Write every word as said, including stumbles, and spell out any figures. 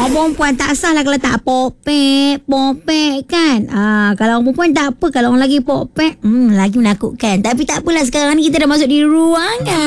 Orang perempuan tak salah kalau tak popek, popek kan. Ah, kalau orang perempuan tak apa, kalau orang lagi popek, hmm, lagi menakutkan. Tapi tak apalah, sekarang ni kita dah masuk di ruangan.